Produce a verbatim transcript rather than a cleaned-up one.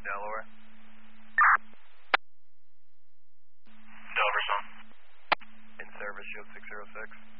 Delaware. Delaware, son. In service, shield six zero six.